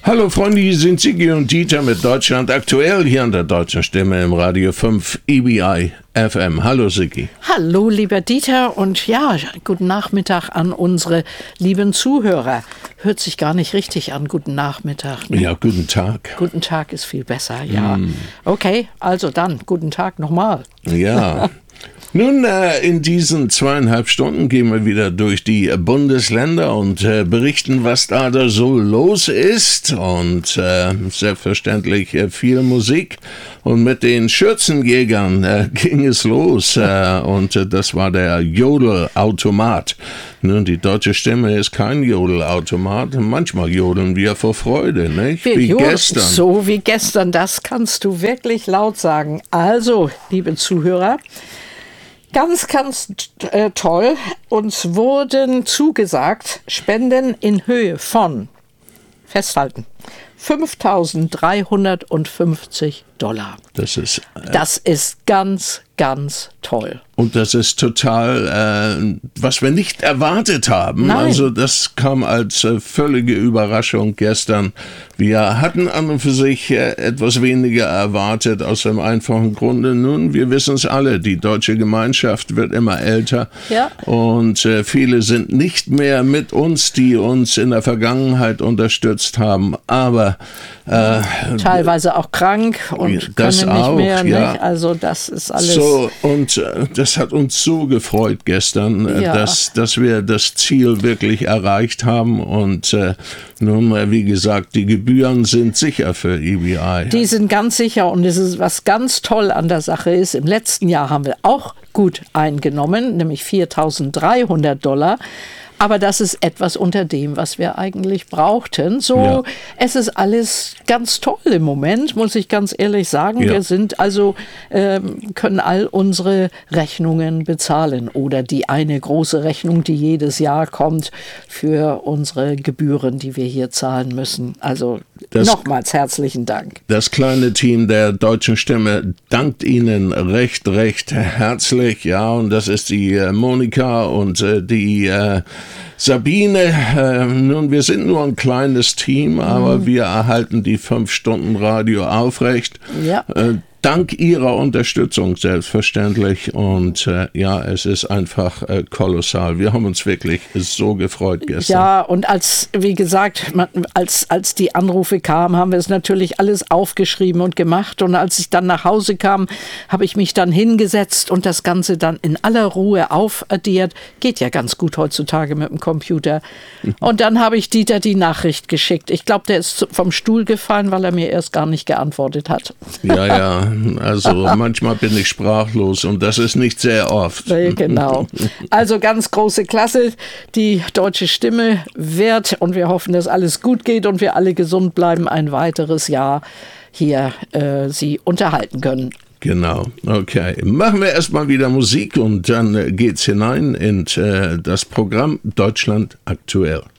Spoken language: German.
Hallo Freunde, hier sind Sigi und Dieter mit Deutschland aktuell hier an der Deutschen Stimme im Radio 5 EBI FM. Hallo Sigi. Hallo lieber Dieter und ja, guten Nachmittag an unsere lieben Zuhörer. Hört sich gar nicht richtig an, guten Nachmittag. Ne? Ja, guten Tag. Guten Tag ist viel besser, ja. Okay, also dann, guten Tag nochmal. Ja. Nun, in diesen 2,5 Stunden gehen wir wieder durch die Bundesländer und berichten, was da so los ist. Und selbstverständlich viel Musik. Und mit den Schürzenjägern ging es los. Und das war der Jodelautomat. Nun, die deutsche Stimme ist kein Jodelautomat. Manchmal jodeln wir vor Freude, nicht? Wie gestern. So wie gestern, das kannst du wirklich laut sagen. Also, liebe Zuhörer, ganz toll. Uns wurden zugesagt Spenden in Höhe von, festhalten, $5.350. Das ist ganz, ganz toll. Und das ist total, was wir nicht erwartet haben. Nein. Also das kam als völlige Überraschung gestern. Wir hatten an und für sich etwas weniger erwartet, aus dem einfachen Grunde. Nun, wir wissen es alle, die deutsche Gemeinschaft wird immer älter. Ja. Und viele sind nicht mehr mit uns, die uns in der Vergangenheit unterstützt haben. Aber teilweise auch krank und das können nicht auch, mehr. ja. Nicht? Also das ist alles. So, und das hat uns so gefreut gestern, Ja. dass wir das Ziel wirklich erreicht haben. Und nun, wie gesagt, die Gebühren sind sicher für EBI. Die sind ganz sicher und es ist, was ganz toll an der Sache ist, im letzten Jahr haben wir auch gut eingenommen, nämlich $4.300. Aber das ist etwas unter dem, was wir eigentlich brauchten. So, Ja. Es ist alles ganz toll im Moment, muss ich ganz ehrlich sagen. Ja. Wir sind also, können all unsere Rechnungen bezahlen oder die eine große Rechnung, die jedes Jahr kommt für unsere Gebühren, die wir hier zahlen müssen. Also nochmals herzlichen Dank. Das kleine Team der Deutschen Stimme dankt Ihnen recht herzlich. Ja, und das ist die Monika und die Sabine. Nun, wir sind nur ein kleines Team, aber wir erhalten die 5 Stunden Radio aufrecht. Ja. Dank Ihrer Unterstützung selbstverständlich und ja, es ist einfach kolossal. Wir haben uns wirklich so gefreut gestern. Ja, und wie gesagt, als die Anrufe kamen, haben wir es natürlich alles aufgeschrieben und gemacht. Und als ich dann nach Hause kam, habe ich mich dann hingesetzt und das Ganze dann in aller Ruhe aufaddiert. Geht ja ganz gut heutzutage mit dem Computer. Und dann habe ich Dieter die Nachricht geschickt. Ich glaube, der ist vom Stuhl gefallen, weil er mir erst gar nicht geantwortet hat. Ja, also manchmal bin ich sprachlos und das ist nicht sehr oft. Genau. Also ganz große Klasse. Die deutsche Stimme wird, und wir hoffen, dass alles gut geht und wir alle gesund bleiben, ein weiteres Jahr hier Sie unterhalten können. Genau, okay. Machen wir erstmal wieder Musik und dann geht's hinein in das Programm Deutschland aktuell.